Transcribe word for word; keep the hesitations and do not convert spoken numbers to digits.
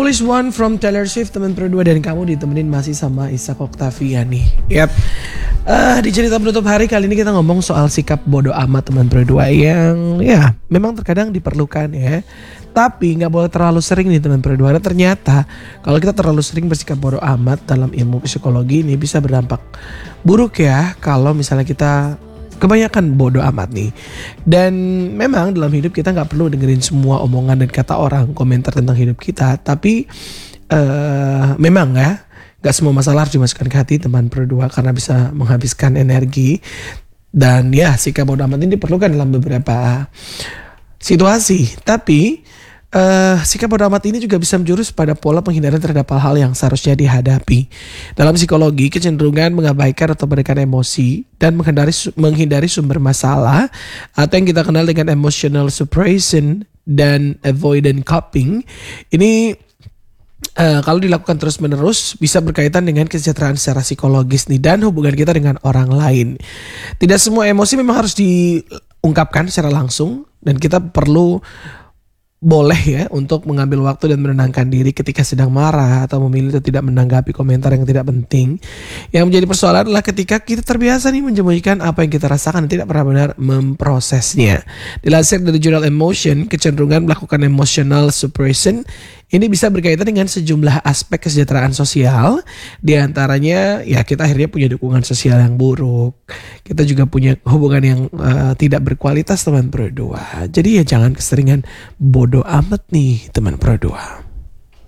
Foolish One from Taylor Swift, teman berdua, dan kamu ditemenin masih sama Ishak Octavian nih. Yap. Uh, di cerita penutup hari kali ini kita ngomong soal sikap bodoh amat teman berdua yang ya memang terkadang diperlukan ya. Tapi nggak boleh terlalu sering nih teman berdua. Karena ternyata kalau kita terlalu sering bersikap bodoh amat dalam ilmu psikologi ini bisa berdampak buruk ya. Kalau misalnya kita kebanyakan bodoh amat nih. Dan memang dalam hidup kita gak perlu dengerin semua omongan dan kata orang, komentar tentang hidup kita. Tapi uh, memang ya, gak semua masalah harus dimasukkan ke hati teman berdua, karena bisa menghabiskan energi. Dan ya, sikap bodoh amat ini diperlukan dalam beberapa situasi. Tapi Uh, sikap bodoh amat ini juga bisa menjurus pada pola penghindaran terhadap hal-hal yang seharusnya dihadapi. Dalam psikologi, kecenderungan mengabaikan atau menekan emosi dan menghindari menghindari sumber masalah atau yang kita kenal dengan emotional suppression dan avoidant coping ini uh, kalau dilakukan terus-menerus bisa berkaitan dengan kesejahteraan secara psikologis nih dan hubungan kita dengan orang lain. Tidak semua emosi memang harus diungkapkan secara langsung dan kita perlu boleh ya untuk mengambil waktu dan menenangkan diri ketika sedang marah atau memilih untuk tidak menanggapi komentar yang tidak penting. Yang menjadi persoalan adalah ketika kita terbiasa nih menyembunyikan apa yang kita rasakan dan tidak pernah benar memprosesnya. Dilansir dari jurnal Emotion, kecenderungan melakukan emotional suppression ini bisa berkaitan dengan sejumlah aspek kesejahteraan sosial. Di antaranya ya kita akhirnya punya dukungan sosial yang buruk. Kita juga punya hubungan yang uh, tidak berkualitas teman berdua. Jadi ya jangan keseringan bodoh amat nih teman berdua.